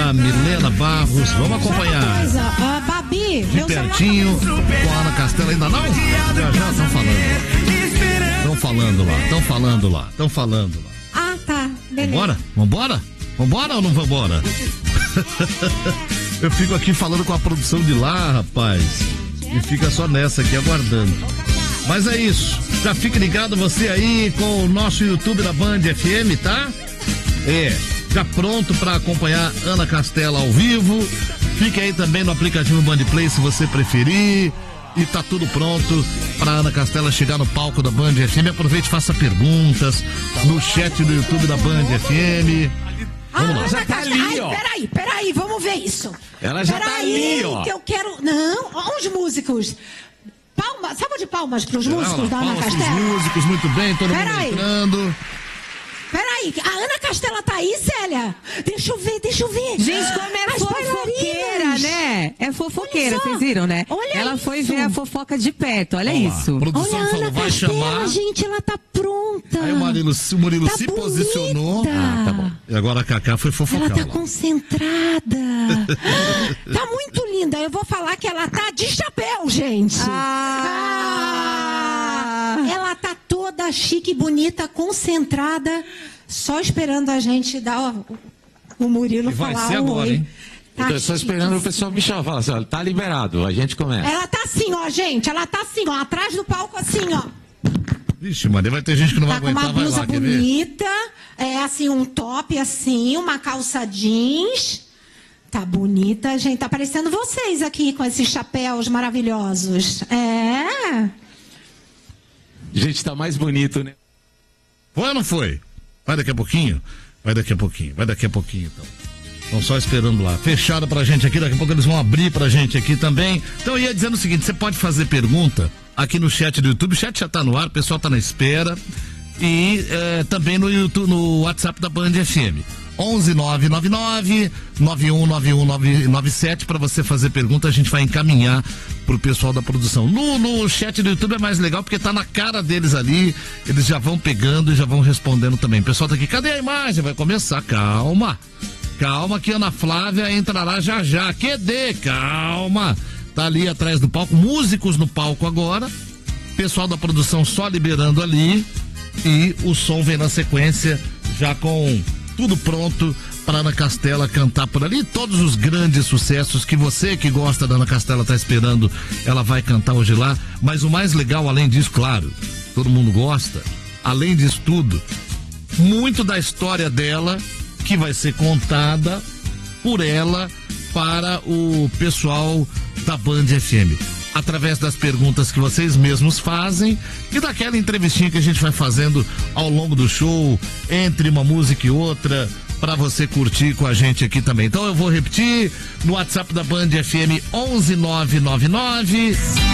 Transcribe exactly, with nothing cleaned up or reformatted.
da Milena Barros. Vamos acompanhar. Uh, Babi, de pertinho com a Ana Castela. Ainda não? Já já estão falando. Estão falando lá, estão falando lá, estão falando lá. Ah, tá. Beleza. Vambora? Vambora? Vambora ou não vambora? Eu fico aqui falando com a produção de lá, rapaz. E fica só nessa aqui, aguardando. Mas é isso. Já fique ligado você aí com o nosso YouTube da Band F M, tá? É, já pronto para acompanhar Ana Castela ao vivo. Fique aí também no aplicativo Band Play se você preferir. E tá tudo pronto para Ana Castela chegar no palco da Band F M. Aproveite e faça perguntas no chat do YouTube da Band F M. Vamos ah, lá. já tá ali, ó. Ai, peraí, peraí, vamos ver isso. Ela já peraí, tá ali, ó. Que eu quero. Não, ó, os músicos. Palmas, salva de palmas pros músicos da Ana Castela. Os músicos, muito bem, todo Pera mundo aí. entrando. Peraí, a Ana Castela tá aí, Célia? Deixa eu ver, deixa eu ver. Gente, como é As fofoqueira, bailarinas. né? É fofoqueira, Olha só. vocês viram, né? Olha ela isso. foi ver a fofoca de perto, olha Olha lá, isso. a produção Olha a falou, Ana vai Castela, chamar. gente, ela tá pronta. Aí o Murilo, o Murilo Tá se bonita. posicionou. Ah, tá bom. E agora a Cacá foi fofocar. Ela tá lá. concentrada. Tá muito linda. Eu vou falar que ela tá de chapéu, gente. Ah. Ah. Ela tá toda chique, bonita, concentrada, só esperando a gente dar ó, o Murilo E vai falar ser o agora, oi. hein? Tá Eu tô só chique. esperando o pessoal me chamar. Falar assim, ó, tá liberado, a gente começa. Ela tá assim, ó, gente. Ela tá assim, ó, atrás do palco, assim, ó. Vixe, Maria, vai ter gente que não Tá vai com aguentar, uma vai blusa lá, quer ver? bonita, é assim, um top assim, uma calça jeans. Tá bonita, gente. Tá parecendo vocês aqui com esses chapéus maravilhosos. É. Gente, tá mais bonito, né? Foi ou não foi? Vai daqui a pouquinho? Vai daqui a pouquinho, vai daqui a pouquinho, então. Estão só esperando lá. Fechado pra gente aqui, daqui a pouco eles vão abrir pra gente aqui também. Então eu ia dizendo o seguinte, você pode fazer pergunta aqui no chat do YouTube, o chat já tá no ar, o pessoal tá na espera. E é, também no YouTube, no WhatsApp da Band F M. onze nove nove nove nove um nove um nove sete para você fazer pergunta, a gente vai encaminhar pro pessoal da produção. No, no chat do YouTube é mais legal porque tá na cara deles ali, eles já vão pegando e já vão respondendo também. O pessoal tá aqui, cadê a imagem? Vai começar, calma. Calma que Ana Flávia entrará já já. Q D, calma. Tá ali atrás do palco, músicos no palco agora. Pessoal da produção só liberando ali. E o som vem na sequência, já com tudo pronto para Ana Castela cantar por ali. Todos os grandes sucessos que você que gosta da Ana Castela tá esperando, ela vai cantar hoje lá. Mas o mais legal, além disso, claro, todo mundo gosta. Além disso tudo, muito da história dela que vai ser contada por ela para o pessoal da Band F M. Através das perguntas que vocês mesmos fazem e daquela entrevistinha que a gente vai fazendo ao longo do show, entre uma música e outra, para você curtir com a gente aqui também. Então eu vou repetir no WhatsApp da Band F M onze nove nove nove